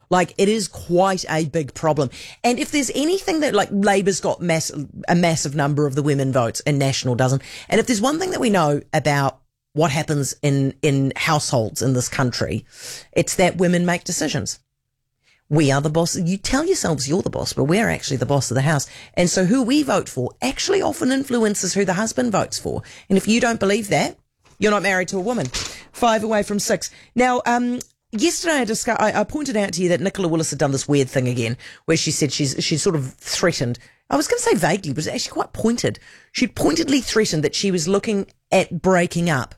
Like, it is quite a big problem. And if there's anything that, like, Labour's got a massive number of the women votes and National doesn't. And if there's one thing that we know about what happens in households in this country, it's that women make decisions. We are the boss. You tell yourselves you're the boss, but we're actually the boss of the house. And so who we vote for actually often influences who the husband votes for. And if you don't believe that, you're not married to a woman. 5 away from 6. Now, yesterday I pointed out to you that Nicola Willis had done this weird thing again, where she said she's sort of threatened. I was going to say vaguely, but it was actually quite pointed. She'd pointedly threatened that she was looking at breaking up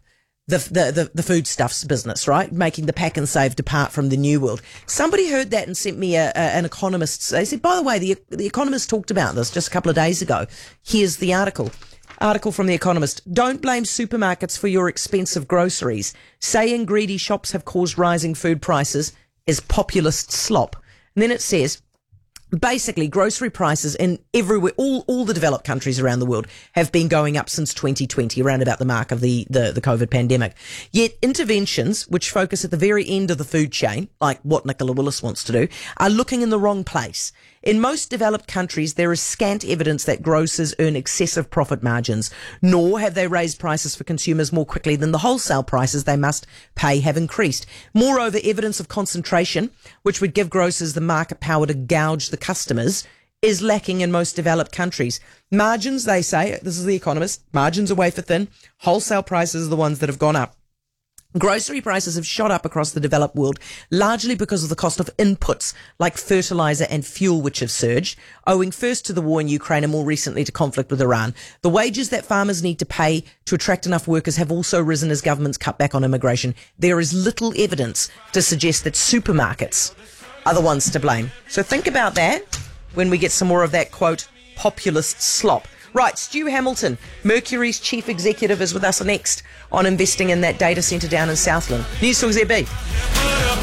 the foodstuffs business, right? Making the pack and save depart from the New World. Somebody heard that and sent me an Economist. They said, by the way, the Economist talked about this just a couple of days ago. Here's the article. Article from The Economist. Don't blame supermarkets for your expensive groceries. Saying greedy shops have caused rising food prices is populist slop. And then it says, basically, grocery prices in everywhere, all the developed countries around the world have been going up since 2020, around about the mark of the COVID pandemic. Yet interventions, which focus at the very end of the food chain, like what Nicola Willis wants to do, are looking in the wrong place. In most developed countries, there is scant evidence that grocers earn excessive profit margins, nor have they raised prices for consumers more quickly than the wholesale prices they must pay have increased. Moreover, evidence of concentration, which would give grocers the market power to gouge the customers, is lacking in most developed countries. Margins, they say, this is The Economist, margins are wafer thin, wholesale prices are the ones that have gone up. Grocery prices have shot up across the developed world, largely because of the cost of inputs like fertilizer and fuel, which have surged, owing first to the war in Ukraine and more recently to conflict with Iran. The wages that farmers need to pay to attract enough workers have also risen as governments cut back on immigration. There is little evidence to suggest that supermarkets are the ones to blame. So think about that when we get some more of that, quote, populist slop. Right, Stu Hamilton, Mercury's chief executive, is with us next on investing in that data centre down in Southland. News Talk ZB.